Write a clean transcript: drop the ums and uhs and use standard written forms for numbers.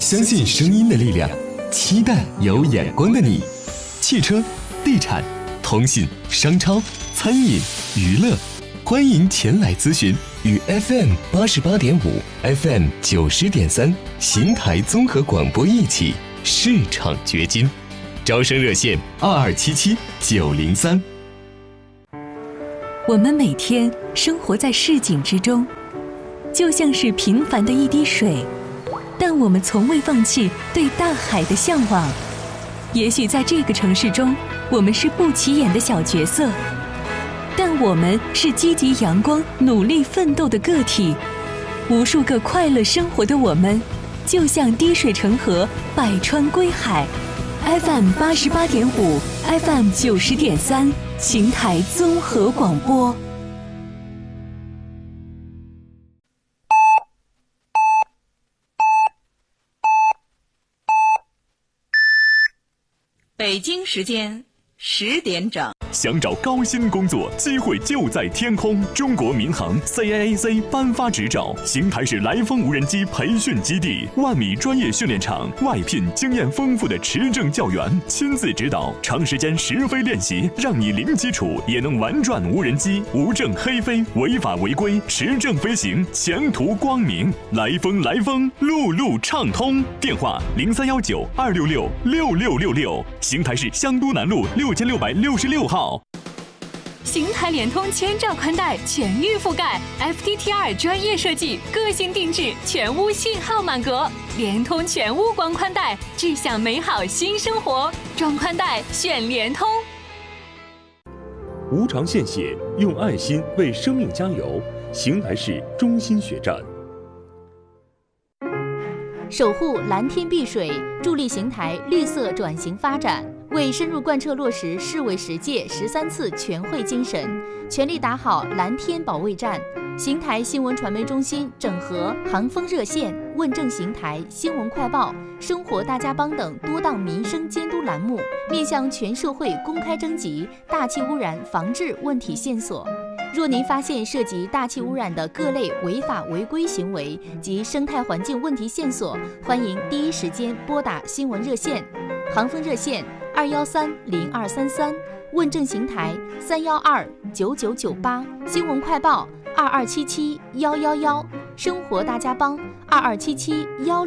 相信声音的力量，期待有眼光的你。汽车、地产、通信、商超、餐饮、娱乐，欢迎前来咨询，与 FM88.5、FM90.3邢台综合广播一起市场掘金。招生热线2277-903。 我们每天生活在市井之中，就像是平凡的一滴水，但我们从未放弃对大海的向往。也许在这个城市中，我们是不起眼的小角色，但我们是积极阳光、努力奋斗的个体。无数个快乐生活的我们，就像滴水成河，百川归海。FM88.5、FM90.3，邢台综合广播。 北京时间10点整。 想找高薪工作，机会就在天空。中国民航 CAAC 颁发执照，邢台市来风无人机培训基地，万米专业训练场，外聘经验丰富的持证教员，亲自指导，长时间实飞练习，让你零基础也能玩转无人机，无证黑飞，违法违规，持证飞行，前途光明。来风，路路畅通。电话0319-266-6666，邢台市香都南路6666号。 邢台联通千兆宽带全域覆盖 ，FTTR 专业设计，个性定制，全屋信号满格。联通全屋光宽带，志向美好新生活。装宽带选联通。 无偿献血，用爱心为生命加油。邢台市中心血站。 守护蓝天碧水，助力邢台绿色转型发展。为深入贯彻落实市委10届13次全会精神，全力打好蓝天保卫战。邢台新闻传媒中心整合航风热线、问政邢台、新闻快报、生活大家帮等多档民生监督栏目，面向全社会公开征集大气污染防治问题线索。若您发现涉及大气污染的各类违法违规行为及生态环境问题线索，欢迎第一时间拨打新闻热线。航风热线213-0233，问政邢台312-9998，新闻快报2277-111，生活大家帮2277-166。